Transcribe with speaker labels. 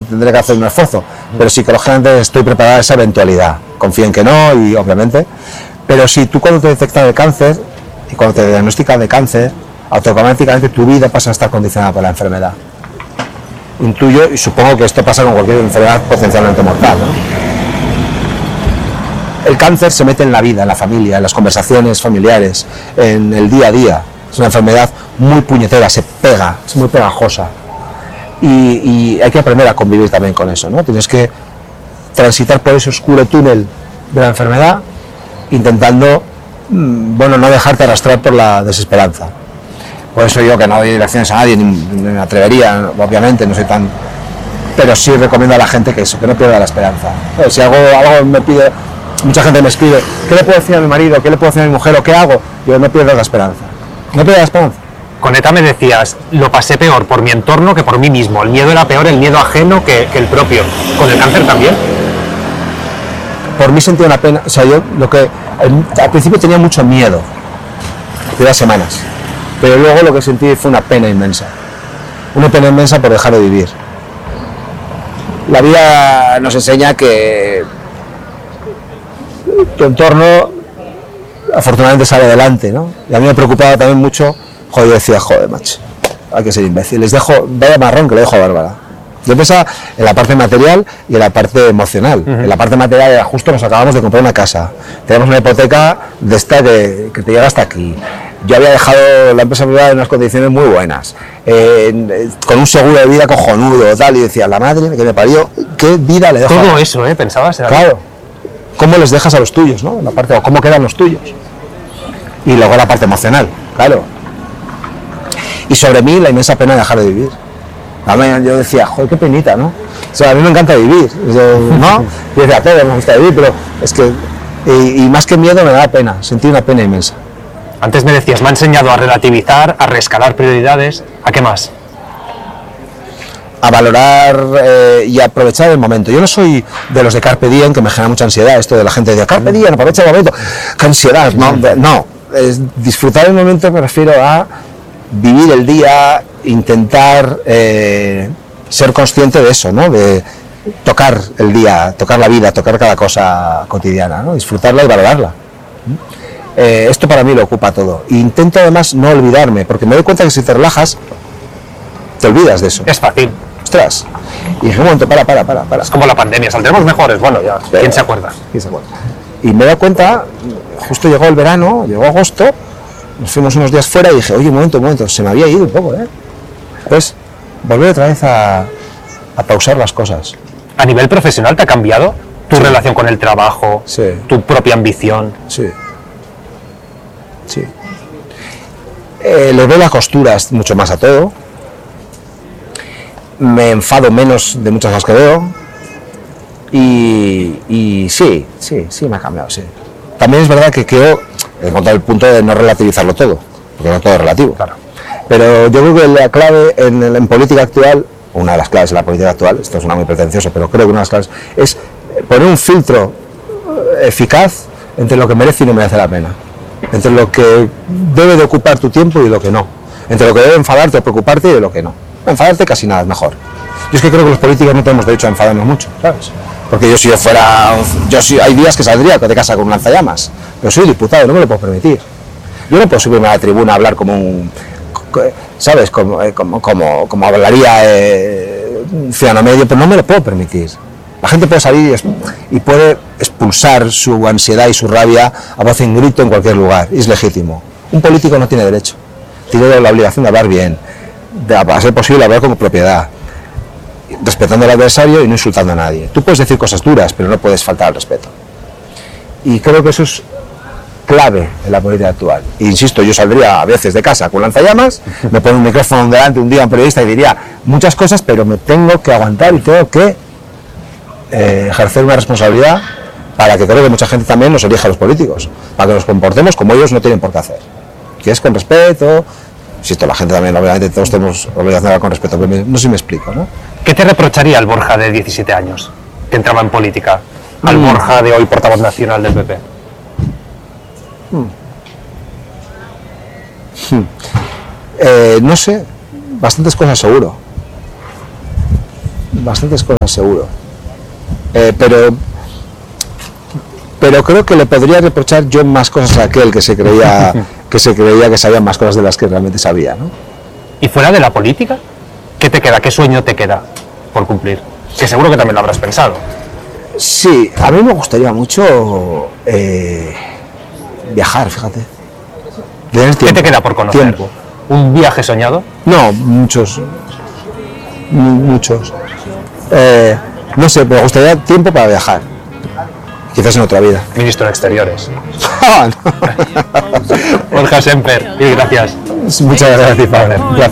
Speaker 1: tendré que hacer un esfuerzo, pero psicológicamente estoy preparada a esa eventualidad. Confío en que no, y obviamente, pero si tú cuando te detectan el cáncer y cuando te diagnostican de cáncer, automáticamente tu vida pasa a estar condicionada por la enfermedad. Intuyo, y supongo que esto pasa con cualquier enfermedad potencialmente mortal, ¿no? El cáncer se mete en la vida, en la familia, en las conversaciones familiares, en el día a día. Es una enfermedad muy puñetera, se pega, es muy pegajosa. Y hay que aprender a convivir también con eso, ¿no? Tienes que transitar por ese oscuro túnel de la enfermedad, intentando, bueno, no dejarte arrastrar por la desesperanza. Por eso yo, que no doy lecciones a nadie, ni me atrevería, obviamente, no soy tan... Pero sí recomiendo a la gente que eso, que no pierda la esperanza. Si algo me pide, mucha gente me escribe, ¿qué le puedo decir a mi marido? ¿Qué le puedo decir a mi mujer? ¿O qué hago? Yo, no pierdas la esperanza. No pierdas la esperanza.
Speaker 2: Con ETA me decías, lo pasé peor por mi entorno que por mí mismo. El miedo era peor, el miedo ajeno que el propio. ¿Con el cáncer también?
Speaker 1: Por mí sentía una pena, o sea, yo al principio tenía mucho miedo, primeras semanas, pero luego lo que sentí fue una pena inmensa por dejar de vivir. La vida nos enseña que tu entorno afortunadamente sale adelante, ¿no? Y a mí me preocupaba también mucho, yo decía, macho, hay que ser imbécil, les dejo, vaya marrón que le dejo a Bárbara. Yo pensaba en la parte material y en la parte emocional. En la parte material era justo, nos acabamos de comprar una casa, tenemos una hipoteca de esta que te llega hasta aquí. Yo había dejado la empresa privada en unas condiciones muy buenas, con un seguro de vida cojonudo, tal, y decía, la madre que me parió, ¿qué vida le dejo?
Speaker 2: Todo eso, pensabas.
Speaker 1: Claro, ¿cómo les dejas a los tuyos, no? La parte, o cómo quedan los tuyos. Y luego la parte emocional, claro. Y sobre mí la inmensa pena de dejar de vivir. Yo decía, qué penita, ¿no? O sea, a mí me encanta vivir, ¿no? Y decía, a todos me gusta vivir, pero es que, y más que miedo me da pena, sentí una pena inmensa.
Speaker 2: Antes me decías, me ha enseñado a relativizar, a reescalar prioridades, ¿a qué más?
Speaker 1: A valorar y aprovechar el momento. Yo no soy de los de Carpe Diem, que me genera mucha ansiedad, esto de la gente de Carpe Diem, aprovecha el momento, qué ansiedad, no, disfrutar el momento me refiero a vivir el día, intentar ser consciente de eso, ¿no? De tocar el día, tocar la vida, tocar cada cosa cotidiana, ¿no? Disfrutarla y valorarla. Esto para mí lo ocupa todo. Intento además no olvidarme, porque me doy cuenta que si te relajas, te olvidas de eso.
Speaker 2: Es fácil.
Speaker 1: Ostras. Y dije, un momento, para.
Speaker 2: Es como la pandemia, saldremos mejores, bueno, ya, ¿quién se acuerda?
Speaker 1: Y me he dado cuenta, justo llegó el verano, llegó agosto, nos fuimos unos días fuera y dije, oye, un momento, se me había ido un poco, Pues, volver otra vez a pausar las cosas.
Speaker 2: ¿A nivel profesional te ha cambiado tu relación con el trabajo, tu propia ambición?
Speaker 1: Sí. Le veo las costuras mucho más a todo. Me enfado menos de muchas cosas que veo. Y sí, me ha cambiado, sí. También es verdad que quiero encontrar el punto de no relativizarlo todo, porque no todo es relativo.
Speaker 2: Claro.
Speaker 1: Pero yo creo que la clave en política actual, una de las claves en la política actual, esto suena muy pretencioso, pero creo que una de las claves es poner un filtro eficaz entre lo que merece y no merece la pena, entre lo que debe de ocupar tu tiempo y lo que no, entre lo que debe enfadarte o preocuparte y de lo que no. Enfadarte casi nada es mejor. Yo es que creo que los políticos no tenemos derecho a enfadarnos mucho, ¿sabes? Porque hay días que saldría de casa con un lanzallamas, pero soy diputado, no me lo puedo permitir. Yo no puedo subirme a la tribuna a hablar como un, ¿sabes? Como hablaría un ciudadano medio, pero no me lo puedo permitir. La gente puede salir y puede expulsar su ansiedad y su rabia a voz en grito en cualquier lugar, y es legítimo. Un político no tiene derecho, tiene la obligación de hablar bien, a ser posible hablar como propiedad, respetando al adversario y no insultando a nadie. Tú puedes decir cosas duras, pero no puedes faltar al respeto. Y creo que eso es clave en la política actual. E insisto, yo saldría a veces de casa con lanzallamas, me pongo un micrófono delante un día a un periodista y diría muchas cosas, pero me tengo que aguantar y tengo que ejercer una responsabilidad para que creo que mucha gente también nos elija a los políticos, para que nos comportemos como ellos no tienen por qué hacer, que es con respeto. Insisto, la gente también, obviamente todos tenemos obligación de hablar con respeto, pero no sé si me explico, ¿no?
Speaker 2: ¿Qué te reprocharía el Borja de 17 años, que entraba en política, al Borja de hoy portavoz nacional del PP? No sé, bastantes cosas seguro.
Speaker 1: bastantes cosas seguro. Pero creo que le podría reprochar yo más cosas a aquel que se creía que sabía más cosas de las que realmente sabía, ¿no?
Speaker 2: ¿Y fuera de la política? ¿Qué te queda? ¿Qué sueño te queda por cumplir? Que seguro que también lo habrás pensado.
Speaker 1: Sí, a mí me gustaría mucho viajar, fíjate.
Speaker 2: ¿Qué te queda por conocer?
Speaker 1: Tiempo.
Speaker 2: ¿Un viaje soñado?
Speaker 1: No, muchos. No sé, me gustaría tiempo para viajar. Quizás en otra vida.
Speaker 2: Ministro de Exteriores.
Speaker 1: Ah, no.
Speaker 2: Borja Semper, y gracias.
Speaker 1: Muchas gracias, Pablo. Gracias.